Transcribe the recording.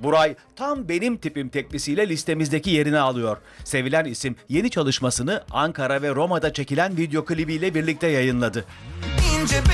Buray tam benim tipim teklisiyle listemizdeki yerini alıyor. Sevilen isim yeni çalışmasını Ankara ve Roma'da çekilen video klibiyle birlikte yayınladı.